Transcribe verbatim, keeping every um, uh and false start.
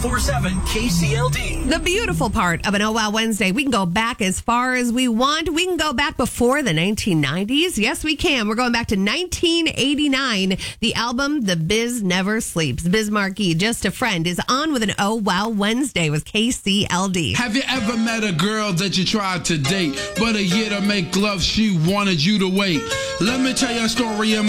four seven K C L D. The beautiful part of an Oh Wow Wednesday, we can go back as far as we want. We can go back before the nineteen nineties. Yes, we can. We're going back to nineteen eighty-nine. The album, The Biz Never Sleeps. Biz Markie, Just a Friend, is on with an Oh Wow Wednesday with K C L D. Have you ever met a girl that you tried to date, but a year to make love, she wanted you to wait? Let me tell you a story of